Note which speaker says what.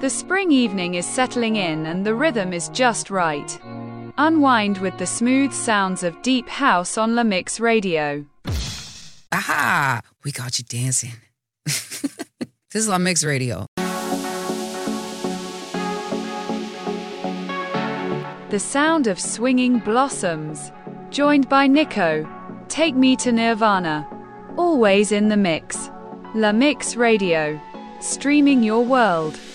Speaker 1: The spring evening is settling in and the rhythm is just right. Unwind with the smooth sounds of deep house on La Mix Radio.
Speaker 2: Aha! We got you dancing. This is La Mix Radio.
Speaker 1: The sound of swinging blossoms. Joined by Nico. Take me to Nirvana. Always in the mix. La Mix Radio. Streaming your world.